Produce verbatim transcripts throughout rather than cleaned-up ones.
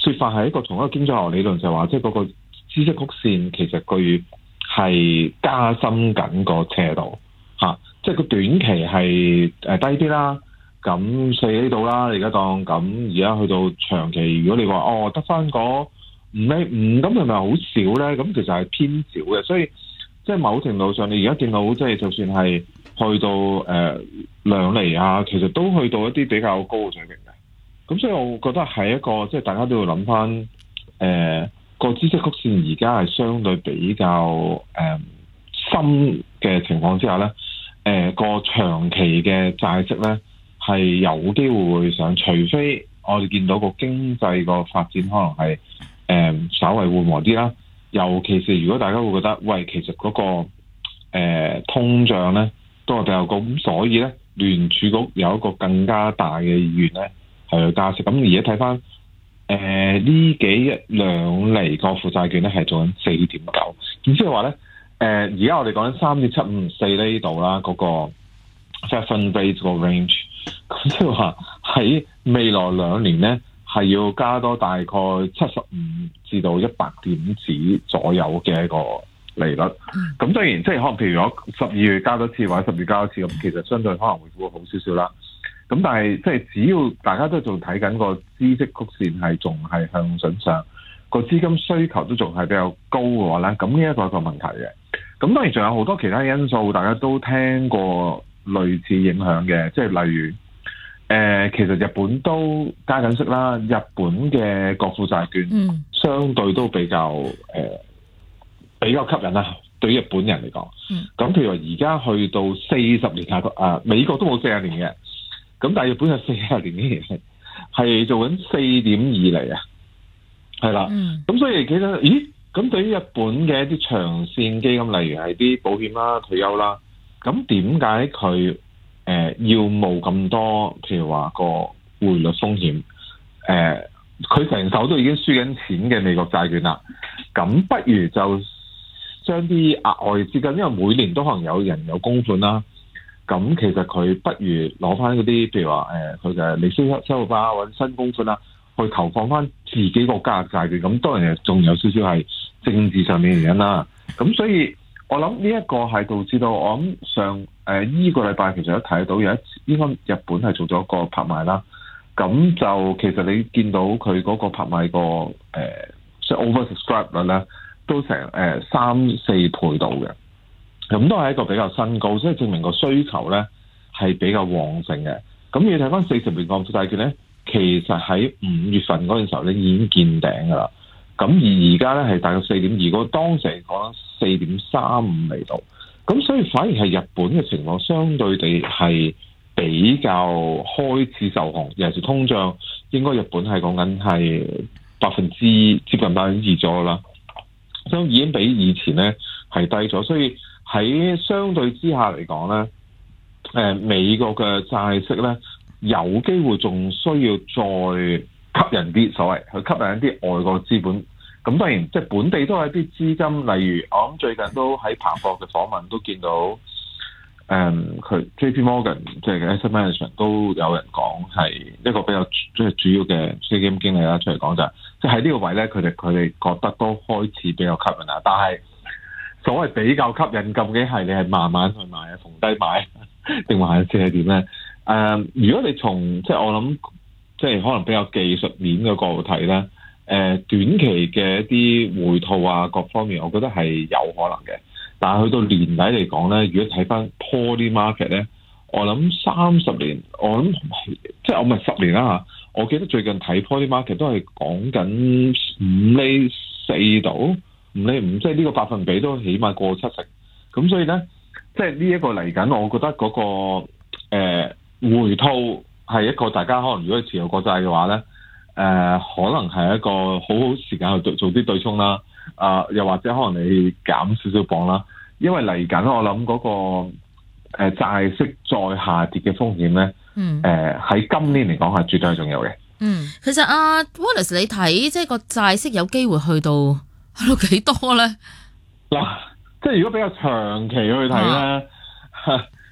說法係一個從一個經濟學理論就係話，即係嗰個孳息曲線其實佢係加深緊個斜度嚇，即係個短期係誒低啲啦，咁四厘度啦，你而家當咁，而家去到長期，如果你話哦得翻嗰五厘五，咁係咪好少咧？咁其實係偏少嘅，所以即係某程度上，你而家見到即係就算係去到誒兩厘啊，其實都去到一啲比較高嘅水平嘅。咁所以我覺得係一個即係大家都要諗翻誒個孳息曲線而家係相對比較誒、呃、深嘅情況之下咧，誒、呃、個長期嘅債息咧係有機會會上，除非我哋見到個經濟個發展可能係誒、呃、稍為緩和啲啦。尤其是如果大家會覺得喂，其實嗰、那個誒、呃、通脹咧都係比較高，咁所以咧聯儲局有一個更加大嘅意願咧係去加息。咁而家睇翻誒呢幾日兩厘個負債券咧係做緊四點九，咁即係話咧誒而家我哋講緊三點七五四厘度啦，嗰、那個 Fed Fund Rate 個 range， 咁即係話喺未來兩年咧係要加多大概七十五至到一百點子左右嘅一個利率。咁當然即係可能譬如我十二月加多次或者十月加多次，咁其實相對可能會會好少少啦。咁但係即係只要大家都仲睇緊個孳息曲線係仲係向上上，個資金需求都仲係比較高嘅話咧，咁呢一個係個問題嘅。咁當然仲有好多其他因素，大家都聽過類似影響嘅，即係例如誒、呃，其實日本都加緊息啦，日本嘅國庫債券相對都比較誒、呃、比較吸引啦，對於日本人嚟講。咁譬如話而家去到四十年啊、呃，美國都冇四十年嘅。咁但係日本有四十年嘅係係做緊四點二厘啊，係啦。咁、嗯、所以其實，咦？咁對於日本嘅一啲長線基金，例如係啲保險啦、退休啦，咁點解佢誒要冒咁多？譬如話個匯率風險，誒佢成手都已經輸緊錢嘅美國債券啦，咁不如就將啲額外資金，因為每年都可能有人有供款啦。咁其實佢不如攞翻嗰啲，譬如話誒佢嘅利息收入啊，或者新供款啦，去投放翻自己國家嘅債券。咁當然仲有少少係政治上面嘅原因啦。咁所以我諗呢一個係導致到我諗上誒依、呃這個禮拜其實都睇到有一應該日本係做咗個拍賣啦。咁就其實你見到佢嗰個拍賣個誒即係 oversubscribe 率咧，都成誒三四倍度嘅。咁都係一個比較新高，所以證明個需求咧係比較旺盛嘅。咁你睇翻四十年國庫債券咧，其實喺五月份嗰陣時候咧已經見頂噶啦。咁而而家咧係大概四點二，個當時嚟講四點三五嚟到。咁所以反而係日本嘅情況相對地係比較開始受控，尤其是通脹，應該日本係講緊係百分之接近百分之二左右啦。所以已經比以前咧係低咗，所以喺相對之下嚟講咧，誒、呃、美國嘅債息咧有機會仲需要再吸引啲，所謂去吸引一啲外國資本。咁當然即係本地都有一啲資金，例如我諗最近都喺彭博嘅訪問都見到，誒、嗯、佢 J P Morgan 即係嘅 Asset Management 都有人講係一個比較即係主要嘅基金經理啦出嚟講就係，即係喺呢個位咧，佢哋佢哋覺得都開始比較吸引啦，但係。所謂比較吸引，究竟係你係慢慢去買啊，逢低買，定還是係點咧？誒、呃，如果你從即係我諗，即係可能比較技術面嘅角度睇咧，誒、呃，短期嘅一啲回吐啊，各方面，我覺得係有可能嘅。但係去到年底嚟講咧，如果睇翻 Poly Market 咧，我諗三十年，我諗即係我咪十年啦嚇。我記得最近睇 Poly Market 都係講緊五厘四度。五厘五，即係呢個百分比都起碼過七成，咁所以咧，即係呢一個嚟緊，我覺得嗰、那個誒、呃、回吐係一個大家可能如果持有國債嘅話咧，誒、呃、可能係一個好好時間去做啲對沖啦，啊、呃、又或者可能你減少少磅啦，因為嚟緊我諗嗰、那個誒、呃、債息再下跌嘅風險咧，嗯，誒、呃、喺今年嚟講係絕對係重要嘅。 嗯，其實阿、啊、Wallace 你睇即係個債息有機會去到。去到幾多咧？ 嗱，即係如果比較長期去睇咧，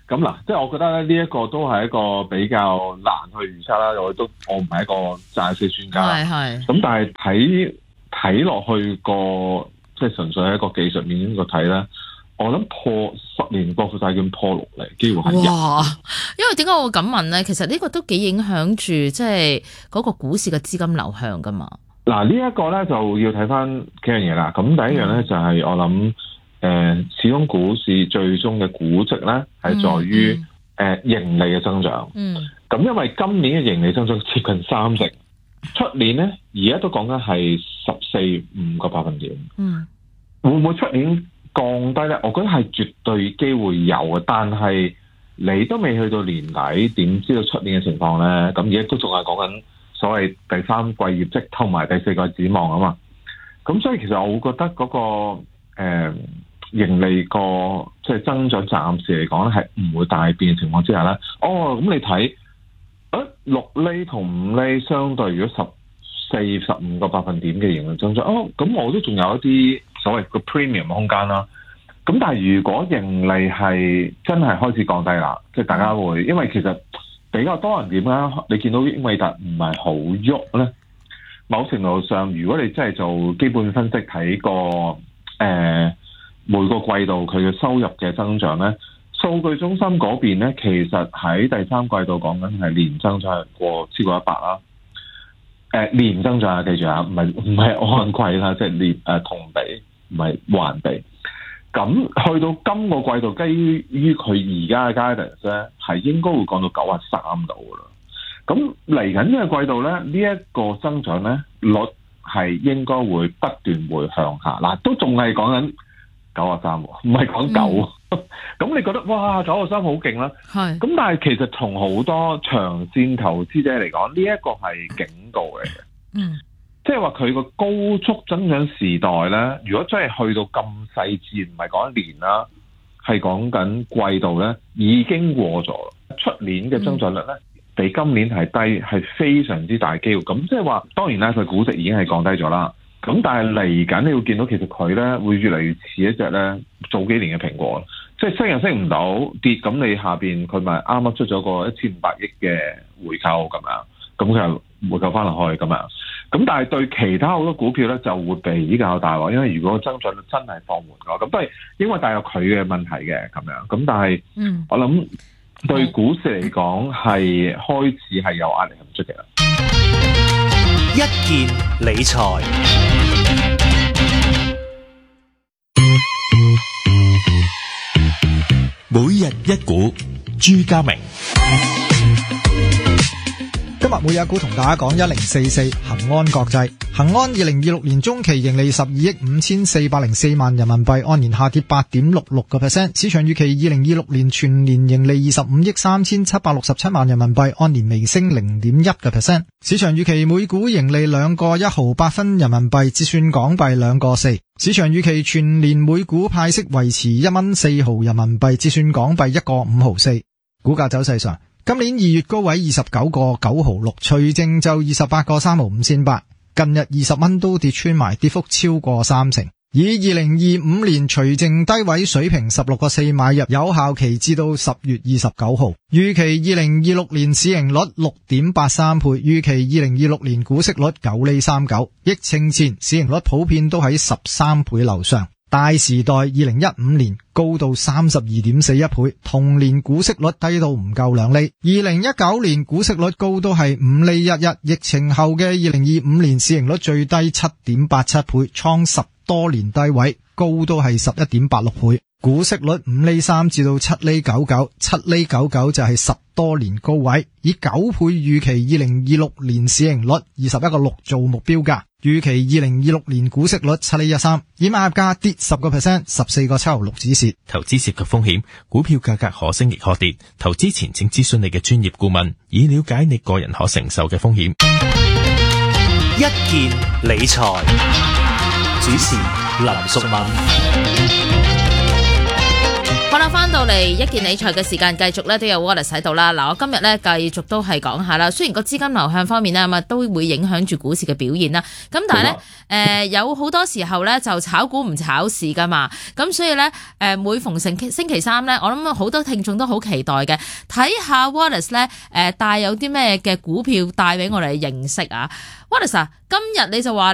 咁嗱，即係我覺得咧，呢一個都係一個比較難去預測啦。我都我唔係一個債市專家， 係係。 咁但係睇睇落去個即係純粹係一個技術面個睇咧，我諗破十年國庫債券破六厘機會係有。 哇！因為點解我會咁問咧？其實呢個都幾影響住即係嗰個股市嘅資金流向噶嘛。 嗱，呢一個咧就要睇翻幾樣嘢啦。咁第一樣咧就係我諗。誒、呃，始終股市最終嘅估值咧，係在於誒、嗯嗯呃、盈利嘅增長。嗯，咁因為今年嘅盈利增長接近三成，出年咧而家都講緊係十四五個百分點。嗯，會唔會出年降低咧？我覺得係絕對機會有嘅，但係你都未去到年底，點知道出年嘅情況咧？咁而家都仲係講緊所謂第三季業績同埋第四季展望啊嘛。咁所以其實我會覺得嗰、那個誒。呃盈利個即係增長，暫時嚟講咧係唔會大變嘅情況之下咧，哦咁你睇，誒六厘同五厘相對，如果十四十五個百分點嘅盈利增長，哦咁我都仲有一啲所謂個 premium 嘅空間啦。咁但係如果盈利係真係開始降低啦，即係大家會，因為其實比較多人點啦，你見到英偉達唔係好喐咧，某程度上如果你真係做基本分析睇個誒。呃每個季度佢嘅收入嘅增長咧，數據中心嗰邊咧，其實喺第三季度講緊係年增長過超過一百啦。誒、呃、年增長啊，記住啊，唔係唔係按季啦，即係年誒同比，唔係環比。咁去到今個季度，基於佢而家嘅 guidance 咧，係應該會降到九十三度噶啦。咁嚟緊呢個季度咧，呢、這、一個增長咧率係應該會不斷會向下。嗱，都仲係講緊。九啊三，唔係講九，咁你覺得哇九啊三好勁啦，係，咁但係其實從好多長線投資者嚟講，呢、這、一個係警告嚟嘅，嗯，即係話佢個高速增長時代咧，如果真係去到咁細緻，唔係講一年啦，係講緊季度咧，已經過咗，出年嘅增長率咧、嗯、比今年係低，係非常之大機會，咁即係話當然啦，佢估值已經係降低咗啦。咁但係嚟緊你會見到其實佢咧會越嚟越似一隻咧早幾年嘅蘋果，即係升又升唔到跌，咁你下邊佢咪啱啱出咗個一千五百億嘅回購咁樣，咁佢又回購翻落去咁樣，咁但係對其他好多股票咧就會比較大喎，因為如果增長率真係放緩嘅話，咁都係因為帶有佢嘅問題嘅咁樣，咁但係嗯，我諗對股市嚟講係開始係有壓力咁出嘅啦。 一件理財，每日一股，朱家明。 今日每日一股同大家講一零四四恒安國際。恒安二零二六年中期盈利十二億五千四百零四萬人民幣，按年下跌八點六六個 percent。市場預期二零二六年全年盈利二十五億三千七百六十七萬人民幣，按年微升零點一個 percent。市場預期每股盈利兩個一毫八分人民幣，折算港幣兩個四。市場預期全年每股派息維持一蚊四毫人民幣，折算港幣一個五毫四。股價走勢上，今年二月高位二十九個九毫六，除淨就二十八個三毫五仙八，近日二十蚊都跌穿埋，跌幅超過三成。以二零二五年除淨低位水平十六個四買入，有效期至到十月二十九號。預期二零二六年市盈率六點八三倍，預期二零二六年股息率九厘三九。疫情前市盈率普遍都喺十三倍樓上。大時代二零一五年高到三十二點四一倍，同年股息率低到唔夠兩厘。二零一九年股息率高都係五厘一一，疫情後嘅二零二五年市盈率最低七點八七倍，創十多年低位，高都係十一點八六倍。股息率五厘三至到七厘九九，七厘九九就係十多年高位，以九倍預期二零二六年市盈率二十一個六做目標價，預期二零二六年股息率七厘一三，以買入價跌十個 percent， 十四個七毫六止蝕。 投資涉及風險，股票價格可升亦可跌，投資前請諮詢你嘅專業顧問，以了解你個人可承受嘅風險。一件理財，主持林淑敏。 好啦，翻到嚟一件理財嘅時間，繼續咧都有 Wallace 喺度啦。嗱，我今日咧繼續都係講下啦。雖然個資金流向方面咧，咁啊都會影響住股市嘅表現啦。咁但係咧，誒、呃、有好多時候咧就炒股唔炒市噶嘛。咁所以咧，誒每逢星期星期三咧，我諗好多聽眾都好期待嘅，睇下 Wallace 咧，誒帶有啲咩嘅股票帶俾我哋認識啊。Wallace 啊，今日你就話